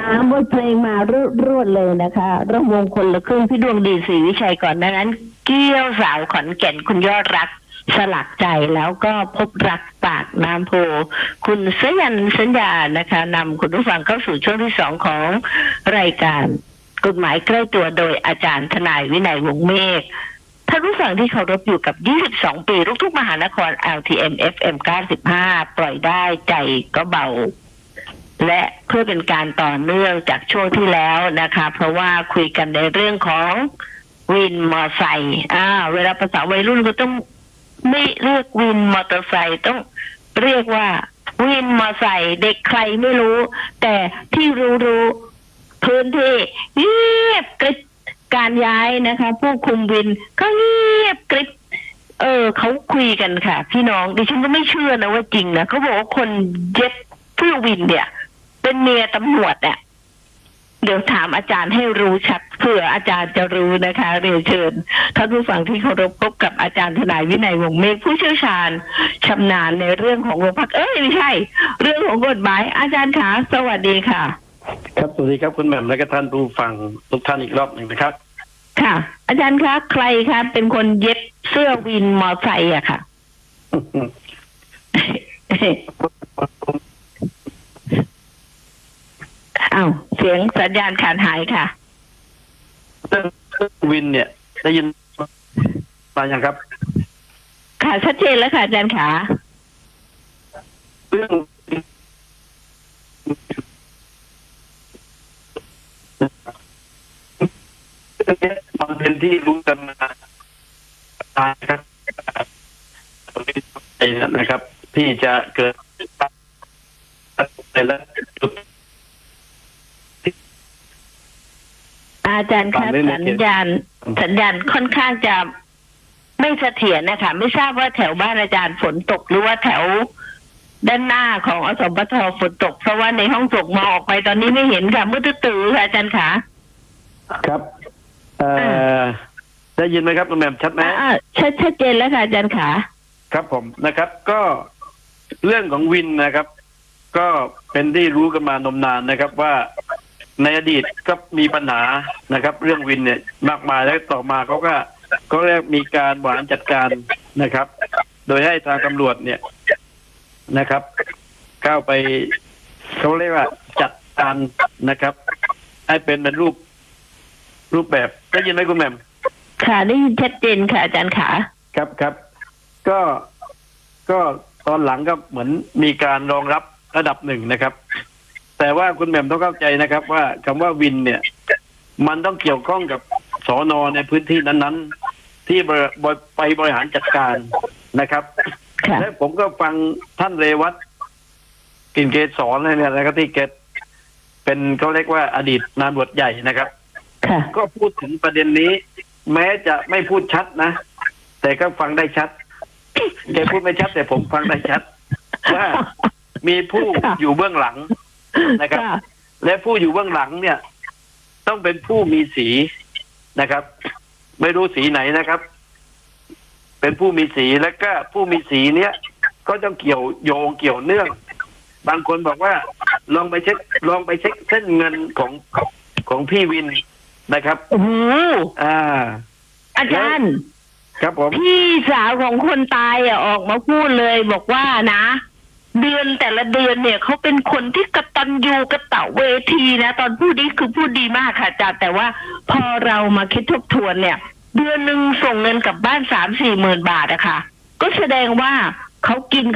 บทเพลงมารวดเลยนะคะระวงคนละครึ่งพี่ดวงดีศรีวิชัยก่อนนั้นเกี้ยวสาวขอนแก่นคุณยอดรักสลักใจแล้วก็พบรักปากน้ำโพคุณสยันสัญญานะคะนำคุณผู้ฟังเข้าสู่ช่วงที่2ของรายการกฎหมายใกล้ตัวโดยอาจารย์ทนายวินัยวงศ์เมฆท่านผู้ฟังที่เคารพอยู่กับ22ปีลูกทุ่งมหานคร LTM FM 95ปล่อยได้ใจก็เบาและเพื่อเป็นการต่อเนื่องจากช่วงที่แล้วนะคะเพราะว่าคุยกันในเรื่องของวินมอไซค์เวลาภาษาวัยรุ่นก็ต้องไม่เรียกวินมอเตอร์ไซค์ต้องเรียกว่าวินมอไซค์เด็กใครไม่รู้แต่ที่รู้พื้นที่เงียบกริบการย้ายนะคะผู้คุมวินก็เงียบกริบเขาคุยกันค่ะพี่น้องดิฉันก็ไม่เชื่อนะว่าจริงนะเขาบอกว่าคนเย็บเพื่อวินเนี่ยเป็นเมียตำรวจอ่ะเดี๋ยวถามอาจารย์ให้รู้ชัดเผื่ออาจารย์จะรู้นะคะเรียนเชิญท่านผู้ฟังที่เคารพพบกับอาจารย์ทนายวินัยวงศ์เมฆผู้เชี่ยวชาญชำนาญในเรื่องของโรงพักไม่ใช่เรื่องของกฎหมายอาจารย์ขาสวัสดีค่ะครับสวัสดีครับคุณแหม่มและก็ท่านผู้ฟังทุกท่านอีกรอบหนึ่งนะครับค่ะอาจารย์คะใครคะเป็นคนเย็บเสื้อวินมอไซค์อะค่ะเสียงสัญญาณขาดหายค่ะเรื่องวินเนี่ยได้ยินมาอย่างครับค่ะชัดเจนแล้วค่ะอาจารย์ขาเรื่องมันเป็นที่รู้กันมาครับนะครับที่จะเกิดแต่ละจุดอาจารย์คะสัญญาณค่อนข้างจะไม่เสถียรนะคะไม่ทราบว่าแถวบ้านอาจารย์ฝนตกหรือว่าแถวด้านหน้าของอสมปทฝนตกเพราะว่าในห้องส่งมองออกไปตอนนี้ไม่เห็นค่ะมืดตื้อค่ะอาจารย์คะครับได้ยินไหมครับคุณแหม่มชัดไหมชัดเจนแล้วค่ะอาจารย์ขาครับผมนะครับก็เรื่องของวินนะครับก็เป็นที่รู้กันมานมนานนะครับว่าในอดีตก็มีปัญหานะครับเรื่องวินเนี่ยมากมายแล้วต่อมาเขาก็เรียกมีการบริหารจัดการนะครับ โดยให้ทางตำรวจเนี่ยนะครับเข้าไปเขาเรียกว่าจัดการนะครับให้เป็นรูปแบบได้ยินไหมคุณแหม่มค่ะได้ยินชัดเจนค่ะอาจารย์ขาครับก็ตอนหลังก็เหมือนมีการรองรับระดับหนึ่งนะครับแต่ว่าคุณแหม่มต้องเข้าใจนะครับว่าคำว่าวินเนี่ยมันต้องเกี่ยวข้องกับสน.ในพื้นที่นั้นๆที่ไปบริหารจัดการนะครับและผมก็ฟังท่านเรวัตกลิ่นเกษรอะไรเนี่ยนะครับที่เกษเป็นเขาเรียกว่าอดีตนายตำรวจใหญ่นะครับก็พูดถึงประเด็นนี้แม้จะไม่พูดชัดนะแต่ก็ฟังได้ชัดแกพูดไม่ชัดแต่ผมฟังได้ชัดว่ามีผู้อยู่เบื้องหลังนะครับและผู้อยู่เบื้องหลังเนี่ยต้องเป็นผู้มีสีนะครับไม่รู้สีไหนนะครับเป็นผู้มีสีแล้วก็ผู้มีสีเนี้ยก็ต้องเกี่ยวเนื่องบางคนบอกว่าลองไปเช็คเส้นเงินของพี่วินนะครับโอ้โหอาจารย์ครับผมพี่สาวของคนตายออกมาพูดเลยบอกว่านะเดือนแต่ละเดือนเนี่ยเขาเป็นคนที่กตัญญูกตเวทีนะตอนพูดนี้คือพูดดีมากค่ะอาจารย์แต่ว่าพอเรามาคิดทบทวนเนี่ยเดือนนึงส่งเงินกลับบ้าน 3-4 หมื่นบาทอะค่ะก็แสดงว่าเขากิน